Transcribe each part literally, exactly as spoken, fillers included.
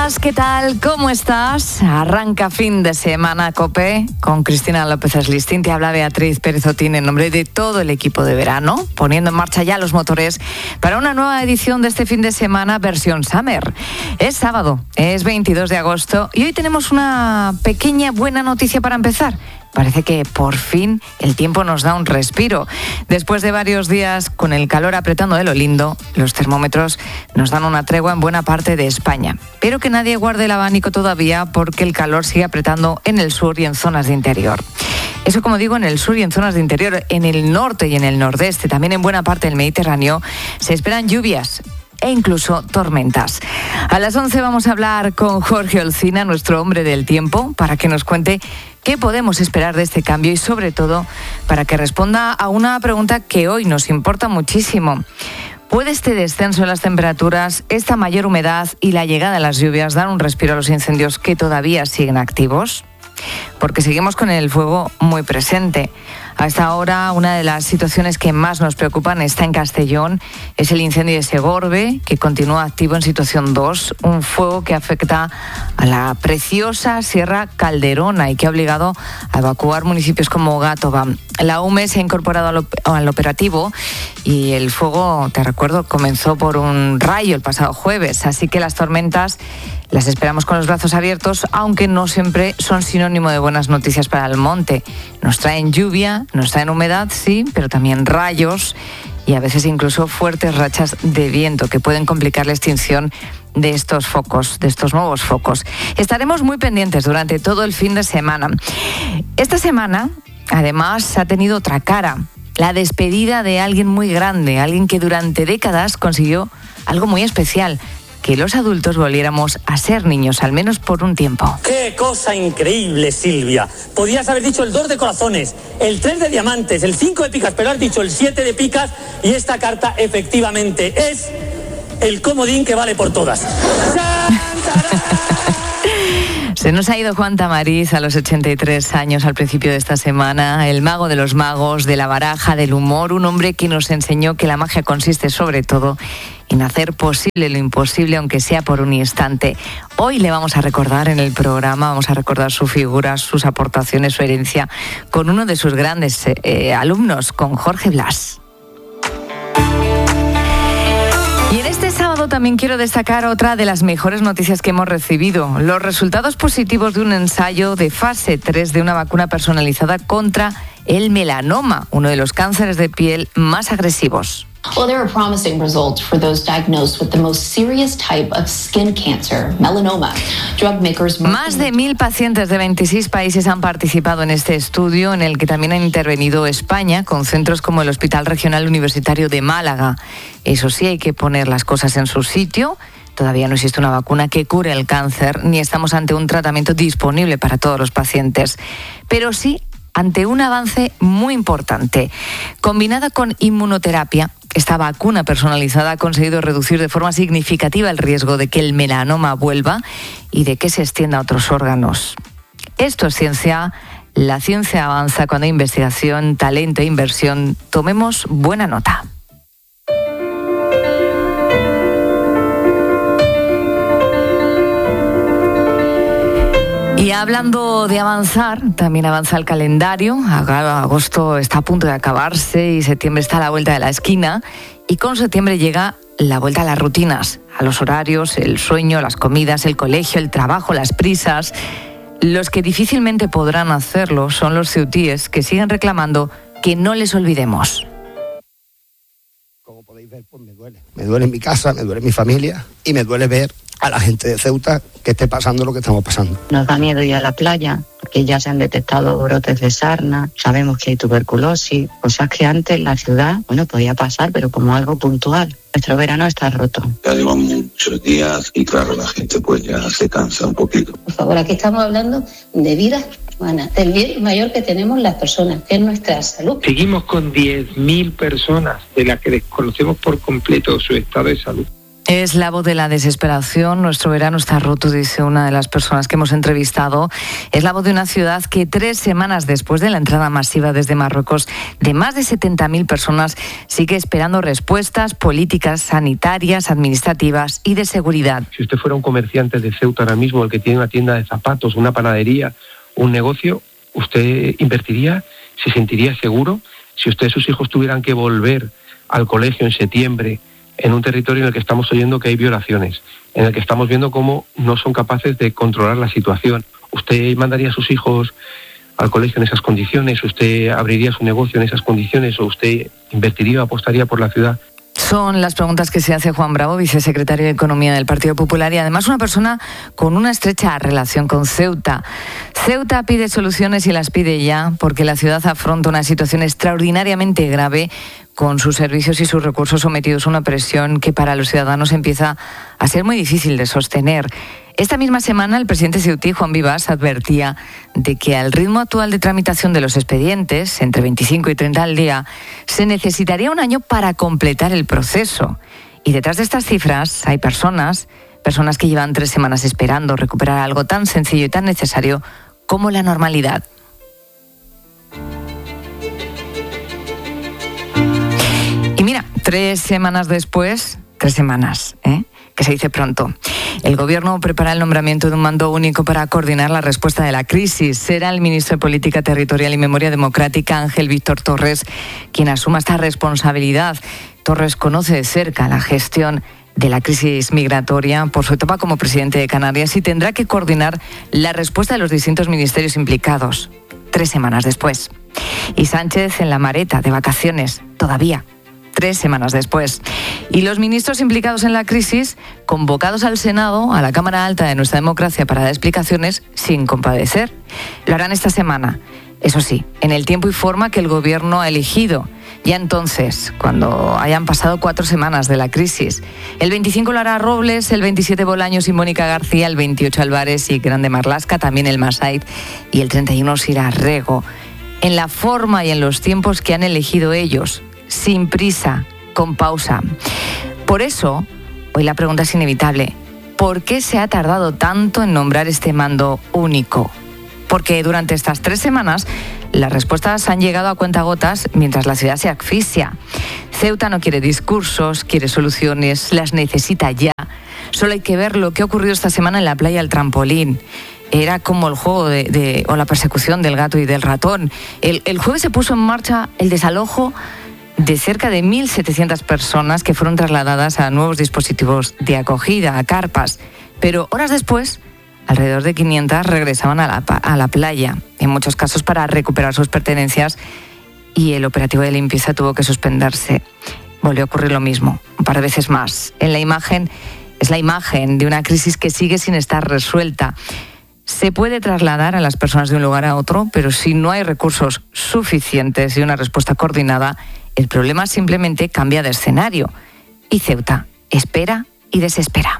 días, ¿qué tal? ¿Cómo estás? Arranca fin de semana COPE con Cristina López Aslistín. Te habla Beatriz Pérez Otín en nombre de todo el equipo de verano, poniendo en marcha ya los motores para una nueva edición de este fin de semana versión Summer. Es sábado, es veintidós de agosto y hoy tenemos una pequeña buena noticia para empezar. Parece que por fin el tiempo nos da un respiro. Después de varios días con el calor apretando de lo lindo, los termómetros nos dan una tregua en buena parte de España. Pero que nadie guarde el abanico todavía porque el calor sigue apretando en el sur y en zonas de interior. Eso, como digo, en el sur y en zonas de interior, en el norte y en el nordeste, también en buena parte del Mediterráneo, se esperan lluvias e incluso tormentas. A las once vamos a hablar con Jorge Olcina, nuestro hombre del tiempo, para que nos cuente qué podemos esperar de este cambio y, sobre todo, para que responda a una pregunta que hoy nos importa muchísimo. ¿Puede este descenso en las temperaturas, esta mayor humedad y la llegada de las lluvias dar un respiro a los incendios que todavía siguen activos? Porque seguimos con el fuego muy presente. A esta hora, una de las situaciones que más nos preocupan está en Castellón. Es el incendio de Segorbe, que continúa activo en situación dos. Un fuego que afecta a la preciosa Sierra Calderona y que ha obligado a evacuar municipios como Gátova. La U M E se ha incorporado al, op- al operativo y el fuego, te recuerdo, comenzó por un rayo el pasado jueves. Así que las tormentas las esperamos con los brazos abiertos, aunque no siempre son sinónimo de buenas noticias para el monte. Nos traen lluvia, nos traen humedad, sí, pero también rayos y a veces incluso fuertes rachas de viento que pueden complicar la extinción de estos focos, de estos nuevos focos. Estaremos muy pendientes durante todo el fin de semana. Esta semana, además, ha tenido otra cara, la despedida de alguien muy grande, alguien que durante décadas consiguió algo muy especial: que los adultos volviéramos a ser niños, al menos por un tiempo. ¡Qué cosa increíble, Silvia! Podías haber dicho el dos de corazones, el tres de diamantes, el cinco de picas, pero has dicho el siete de picas y esta carta efectivamente es el comodín que vale por todas. Se nos ha ido Juan Tamariz a los ochenta y tres años al principio de esta semana, el mago de los magos, de la baraja, del humor, un hombre que nos enseñó que la magia consiste sobre todo en hacer posible lo imposible, aunque sea por un instante. Hoy le vamos a recordar en el programa, vamos a recordar su figura, sus aportaciones, su herencia, con uno de sus grandes eh, alumnos, con Jorge Blas. Y en este sábado también quiero destacar otra de las mejores noticias que hemos recibido: los resultados positivos de un ensayo de fase tres de una vacuna personalizada contra el melanoma, uno de los cánceres de piel más agresivos. Well, there are promising results for those diagnosed with the most serious type of skin cancer, melanoma. Drug makers... Más de mil pacientes de veintiséis países han participado en este estudio, en el que también ha intervenido España, con centros como el Hospital Regional Universitario de Málaga. Eso sí, hay que poner las cosas en su sitio. Todavía no existe una vacuna que cure el cáncer, ni estamos ante un tratamiento disponible para todos los pacientes. Pero sí ante un avance muy importante. Combinada con inmunoterapia, esta vacuna personalizada ha conseguido reducir de forma significativa el riesgo de que el melanoma vuelva y de que se extienda a otros órganos. Esto es ciencia. La ciencia avanza cuando hay investigación, talento e inversión. Tomemos buena nota. Y hablando de avanzar, también avanza el calendario. Agosto está a punto de acabarse y septiembre está a la vuelta de la esquina. Y con septiembre llega la vuelta a las rutinas, a los horarios, el sueño, las comidas, el colegio, el trabajo, las prisas. Los que difícilmente podrán hacerlo son los ceutíes, que siguen reclamando que no les olvidemos. Como podéis ver, pues me duele. Me duele en mi casa, me duele en mi familia y me duele ver a la gente de Ceuta que esté pasando lo que estamos pasando. Nos da miedo ir a la playa porque ya se han detectado brotes de sarna, sabemos que hay tuberculosis, cosas que antes en la ciudad, bueno, podía pasar, pero como algo puntual. Nuestro verano está roto. Ya llevan muchos días y claro, la gente pues ya se cansa un poquito. Por favor, aquí estamos hablando de vidas humanas, del bien mayor que tenemos las personas, que es nuestra salud. Seguimos con diez mil personas de las que desconocemos por completo su estado de salud. Es la voz de la desesperación. Nuestro verano está roto, dice una de las personas que hemos entrevistado. Es la voz de una ciudad que tres semanas después de la entrada masiva desde Marruecos de más de setenta mil personas sigue esperando respuestas políticas, sanitarias, administrativas y de seguridad. Si usted fuera un comerciante de Ceuta ahora mismo, el que tiene una tienda de zapatos, una panadería, un negocio, ¿usted invertiría? ¿Se sentiría seguro? Si usted y sus hijos tuvieran que volver al colegio en septiembre, en un territorio en el que estamos oyendo que hay violaciones, en el que estamos viendo cómo no son capaces de controlar la situación, ¿usted mandaría a sus hijos al colegio en esas condiciones? ¿Usted abriría su negocio en esas condiciones? ¿O usted invertiría o apostaría por la ciudad? Son las preguntas que se hace Juan Bravo, vicesecretario de Economía del Partido Popular y además una persona con una estrecha relación con Ceuta. Ceuta pide soluciones y las pide ya porque la ciudad afronta una situación extraordinariamente grave con sus servicios y sus recursos sometidos a una presión que para los ciudadanos empieza a ser muy difícil de sostener. Esta misma semana el presidente ceutí, Juan Vivas, advertía de que al ritmo actual de tramitación de los expedientes, entre veinticinco y treinta al día, se necesitaría un año para completar el proceso. Y detrás de estas cifras hay personas, personas que llevan tres semanas esperando recuperar algo tan sencillo y tan necesario como la normalidad. Y mira, tres semanas después, tres semanas, ¿eh? que se dice pronto. El Gobierno prepara el nombramiento de un mando único para coordinar la respuesta de la crisis. Será el ministro de Política Territorial y Memoria Democrática, Ángel Víctor Torres, quien asuma esta responsabilidad. Torres conoce de cerca la gestión de la crisis migratoria por su etapa como presidente de Canarias y tendrá que coordinar la respuesta de los distintos ministerios implicados. Tres semanas después. Y Sánchez en la Mareta, de vacaciones, todavía. Tres semanas después. Y los ministros implicados en la crisis, convocados al Senado, a la Cámara Alta de nuestra democracia para dar explicaciones sin compadecer. Lo harán esta semana, eso sí, en el tiempo y forma que el Gobierno ha elegido. Ya entonces, cuando hayan pasado cuatro semanas de la crisis. El veinticinco lo hará Robles, el veintisiete Bolaños y Mónica García, el veintiocho Álvarez y Grande Marlaska, también el Massaid, y el treinta y uno será Rego. En la forma y en los tiempos que han elegido ellos, sin prisa, con pausa. Por eso, hoy la pregunta es inevitable. ¿Por qué se ha tardado tanto en nombrar este mando único? Porque durante estas tres semanas las respuestas han llegado a cuentagotas mientras la ciudad se asfixia. Ceuta no quiere discursos, quiere soluciones, las necesita ya. Solo hay que ver lo que ha ocurrido esta semana en la playa del Trampolín. Era como el juego de, de, o la persecución del gato y del ratón. El, el jueves se puso en marcha el desalojo de cerca de mil setecientas personas que fueron trasladadas a nuevos dispositivos de acogida, a carpas. Pero horas después, alrededor de quinientas regresaban a la, a la playa, en muchos casos para recuperar sus pertenencias, y el operativo de limpieza tuvo que suspenderse. Volvió a ocurrir lo mismo, un par de veces más. En la imagen, es la imagen de una crisis que sigue sin estar resuelta. Se puede trasladar a las personas de un lugar a otro, pero si no hay recursos suficientes y una respuesta coordinada, el problema simplemente cambia de escenario. Y Ceuta espera y desespera.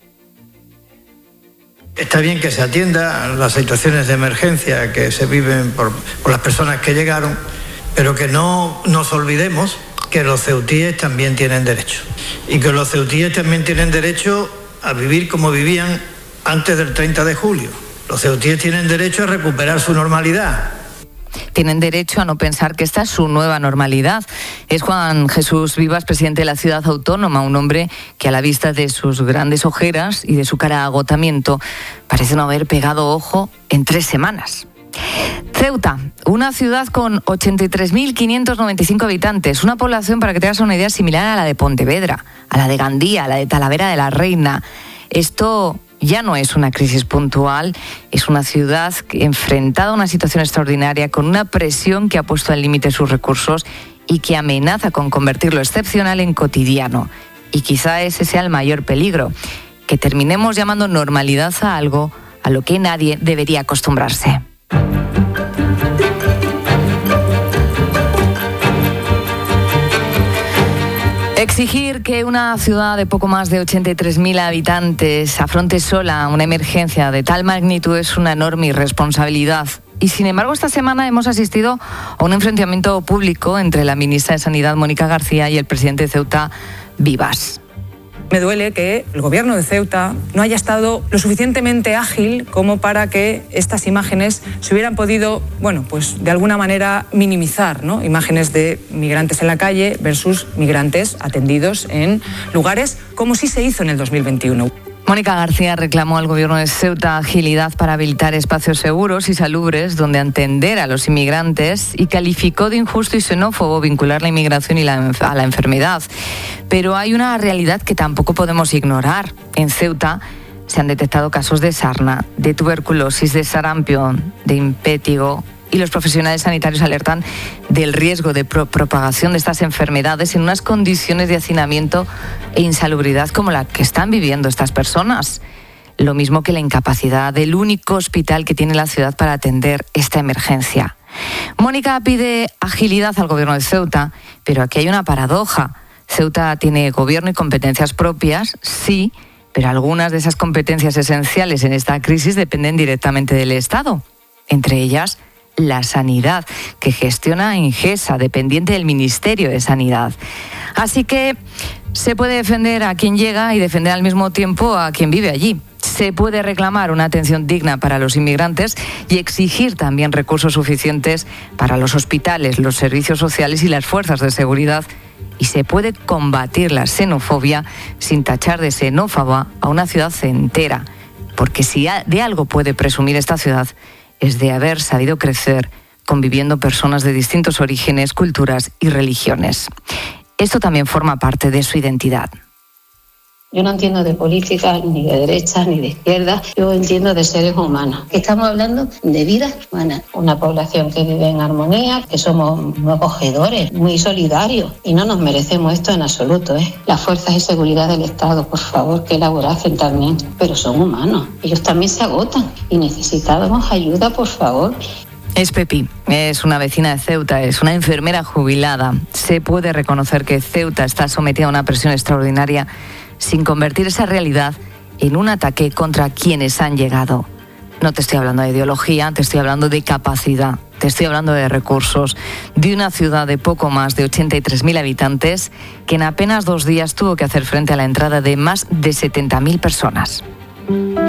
Está bien que se atienda a las situaciones de emergencia que se viven por, por las personas que llegaron, pero que no nos olvidemos que los ceutíes también tienen derecho. Y que los ceutíes también tienen derecho a vivir como vivían antes del treinta de julio. Los ceutíes tienen derecho a recuperar su normalidad. Tienen derecho a no pensar que esta es su nueva normalidad. Es Juan Jesús Vivas, presidente de la ciudad autónoma, un hombre que a la vista de sus grandes ojeras y de su cara de agotamiento parece no haber pegado ojo en tres semanas. Ceuta, una ciudad con ochenta y tres mil quinientos noventa y cinco habitantes, una población, para que te hagas una idea, similar a la de Pontevedra, a la de Gandía, a la de Talavera de la Reina. Esto ya no es una crisis puntual, es una ciudad enfrentada a una situación extraordinaria con una presión que ha puesto al límite sus recursos y que amenaza con convertir lo excepcional en cotidiano. Y quizá ese sea el mayor peligro, que terminemos llamando normalidad a algo a lo que nadie debería acostumbrarse. Exigir que una ciudad de poco más de ochenta y tres mil habitantes afronte sola una emergencia de tal magnitud es una enorme irresponsabilidad. Y sin embargo, esta semana hemos asistido a un enfrentamiento público entre la ministra de Sanidad, Mónica García, y el presidente de Ceuta, Vivas. Me duele que el gobierno de Ceuta no haya estado lo suficientemente ágil como para que estas imágenes se hubieran podido, bueno, pues de alguna manera minimizar, ¿no? Imágenes de migrantes en la calle versus migrantes atendidos en lugares como sí se hizo en el dos mil veintiuno. Mónica García reclamó al gobierno de Ceuta agilidad para habilitar espacios seguros y salubres donde atender a los inmigrantes y calificó de injusto y xenófobo vincular la inmigración y la, a la enfermedad. Pero hay una realidad que tampoco podemos ignorar. En Ceuta se han detectado casos de sarna, de tuberculosis, de sarampión, de impétigo, y los profesionales sanitarios alertan del riesgo de pro- propagación de estas enfermedades en unas condiciones de hacinamiento e insalubridad como la que están viviendo estas personas. Lo mismo que la incapacidad del único hospital que tiene la ciudad para atender esta emergencia. Mónica pide agilidad al gobierno de Ceuta, pero aquí hay una paradoja. Ceuta tiene gobierno y competencias propias, sí, pero algunas de esas competencias esenciales en esta crisis dependen directamente del Estado. Entre ellas, la sanidad, que gestiona Ingesa, dependiente del Ministerio de Sanidad. Así que se puede defender a quien llega y defender al mismo tiempo a quien vive allí. Se puede reclamar una atención digna para los inmigrantes y exigir también recursos suficientes para los hospitales, los servicios sociales y las fuerzas de seguridad. Y se puede combatir la xenofobia sin tachar de xenófoba a una ciudad entera. Porque si de algo puede presumir esta ciudad, es de haber sabido crecer conviviendo personas de distintos orígenes, culturas y religiones. Esto también forma parte de su identidad. Yo no entiendo de política, ni de derecha, ni de izquierda. Yo entiendo de seres humanos. Estamos hablando de vidas humanas. Una población que vive en armonía, que somos muy acogedores, muy solidarios. Y no nos merecemos esto en absoluto, ¿eh? Las fuerzas de seguridad del Estado, por favor, que laborasen también. Pero son humanos. Ellos también se agotan. Y necesitamos ayuda, por favor. Es Pepi, es una vecina de Ceuta, es una enfermera jubilada. Se puede reconocer que Ceuta está sometida a una presión extraordinaria sin convertir esa realidad en un ataque contra quienes han llegado. No te estoy hablando de ideología, te estoy hablando de capacidad, te estoy hablando de recursos, de una ciudad de poco más de ochenta y tres mil habitantes que en apenas dos días tuvo que hacer frente a la entrada de más de setenta mil personas.